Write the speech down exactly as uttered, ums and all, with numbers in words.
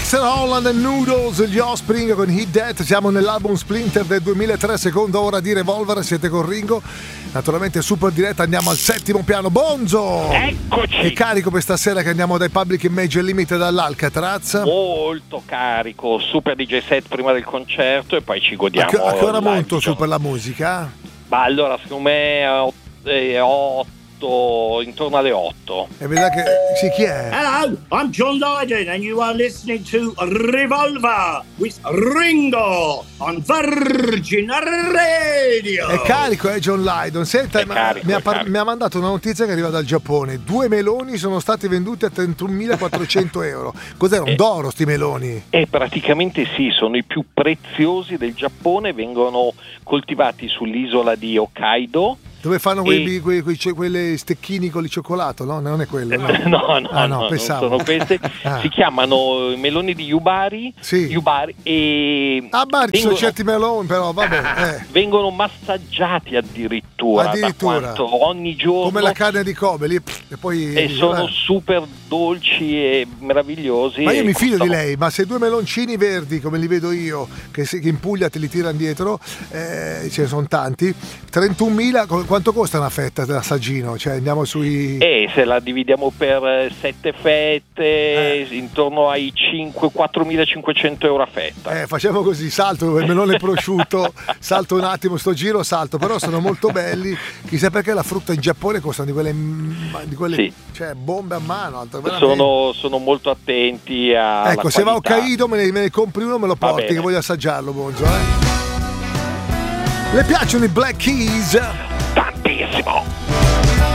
Dexter Holland e Noodles, gli Offspring con Hit That. Siamo nell'album Splinter del duemilatré, seconda ora di Revolver. Siete con Ringo, naturalmente super diretta. Andiamo al settimo piano. Bonzo, eccoci. È carico per stasera che andiamo dai Public Image Limited all'Alcatraz? Molto carico, super D J set prima del concerto e poi ci godiamo. A che, a che ora live monto show. su per la musica? Ma allora secondo me è otto, intorno alle otto. E vedrà che sì, chi è? Hello, I'm John Lydon and you are listening to Revolver with Ringo on Virgin Radio. È carico, eh, John Lydon. Senta, ma carico, mi, ha è par- carico. mi ha mandato una notizia che arriva dal Giappone. Due meloni sono stati venduti a trentunomilaquattrocento euro. Cos'era, un Eh. d'oro sti meloni? E praticamente sì, sono i più preziosi del Giappone, vengono coltivati sull'isola di Hokkaido. Dove fanno E- quei, quei, quei, quei- quelle stecchini con il cioccolato, no? Non è quello, no? No, no, Ah, no, no, non pensavo. sono queste. Ah. Si chiamano i meloni di Yubari, Sì. Yubari e A bar ci sono vengono, certi meloni, però vabbè. Eh. vengono massaggiati addirittura, Addirittura. da quanto ogni giorno. Come la carne di Kobe lì, pff, e poi E sono eh. super dolci e meravigliosi. Ma io e mi fido di costano- lei, ma se due meloncini verdi come li vedo io, che, si- che in Puglia te li tirano dietro, eh, ce ne sono tanti, trentunomila, co- quanto costa una fetta dell'assaggino? Cioè andiamo sui... E se la dividiamo per eh, sette fette, Eh. intorno ai cinque quattromilacinquecento euro a fetta. Eh, facciamo così, salto il melone prosciutto, salto un attimo sto giro, salto, però sono molto belli. Chissà perché la frutta in Giappone costa di quelle, di quelle Sì. cioè, bombe a mano. altre- veramente. Sono, sono molto attenti a. Ecco, se va a Hokkaido me ne, me ne compri uno, me lo Va porti, bene. che voglio assaggiarlo, Bonzo. Eh? Le piacciono i Black Keys?